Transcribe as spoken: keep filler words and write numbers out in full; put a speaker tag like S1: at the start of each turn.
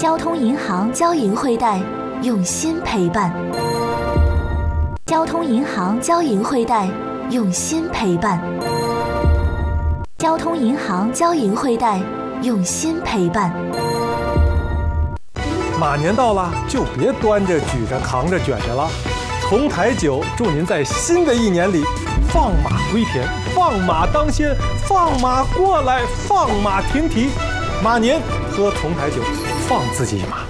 S1: 交通银行交银汇贷，用心陪伴。交通银行交银汇贷，用心陪伴。交通银行交银汇贷，用心陪伴。
S2: 马年到了，就别端着、举着、扛着、卷着了。同台酒祝您在新的一年里放马归田，放马当先，放马过来，放马停蹄。马年喝同台酒，放自己一马。